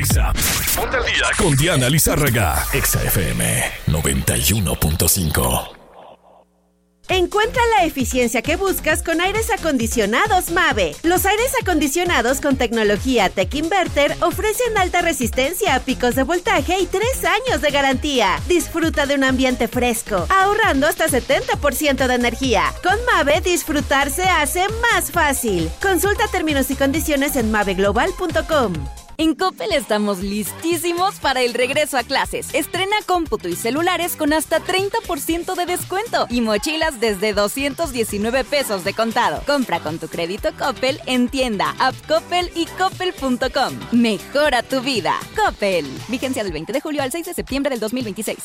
Exa. Ponte al día con Diana Lizárraga. Exa FM 91.5. Encuentra la eficiencia que buscas con aires acondicionados Mave. Los aires acondicionados con tecnología Tech Inverter ofrecen alta resistencia a picos de voltaje y 3 años de garantía. Disfruta de un ambiente fresco, ahorrando hasta 70% de energía. Con Mave, disfrutar se hace más fácil. Consulta términos y condiciones en maveglobal.com. En Coppel estamos listísimos para el regreso a clases. Estrena cómputo y celulares con hasta 30% de descuento y mochilas desde 219 pesos de contado. Compra con tu crédito Coppel en tienda, app Coppel y coppel.com. Mejora tu vida. Coppel. Vigencia del 20 de julio al 6 de septiembre del 2026.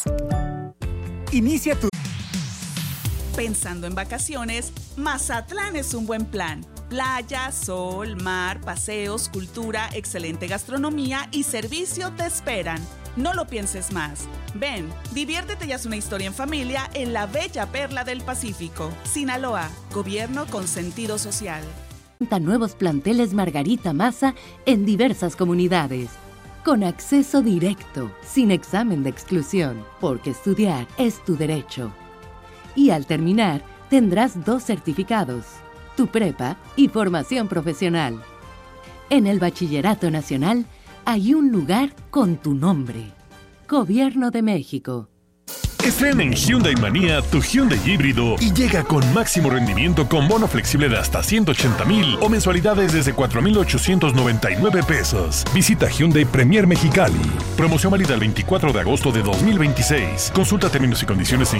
Inicia tu... Pensando en vacaciones, Mazatlán es un buen plan. Playa, sol, mar, paseos, cultura, excelente gastronomía y servicio te esperan. No lo pienses más. Ven, diviértete y haz una historia en familia en la bella perla del Pacífico. Sinaloa, gobierno con sentido social. Nuevos planteles Margarita Maza en diversas comunidades. Con acceso directo, sin examen de exclusión, porque estudiar es tu derecho. Y al terminar, tendrás 2 certificados. Tu prepa y formación profesional. En el Bachillerato Nacional hay un lugar con tu nombre. Gobierno de México. Estrena en Hyundai Manía tu Hyundai híbrido y llega con máximo rendimiento con bono flexible de hasta 180,000 o mensualidades desde 4,899 pesos. Visita Hyundai Premier Mexicali. Promoción válida el 24 de agosto de 2026. Consulta términos y condiciones en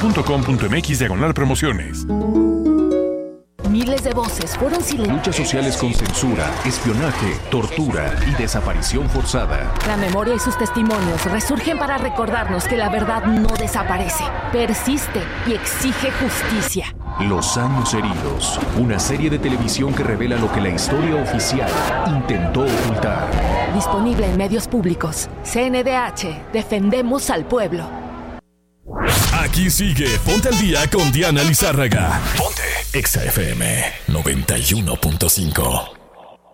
hyundai.com.mx/promociones. Miles de voces fueron silenciadas. Luchas sociales con censura, espionaje, tortura y desaparición forzada. La memoria y sus testimonios resurgen para recordarnos que la verdad no desaparece, persiste y exige justicia. Los años heridos, una serie de televisión que revela lo que la historia oficial intentó ocultar. Disponible en medios públicos. CNDH, defendemos al pueblo. Aquí sigue Ponte al Día con Diana Lizárraga. Ponte Exa FM 91.5.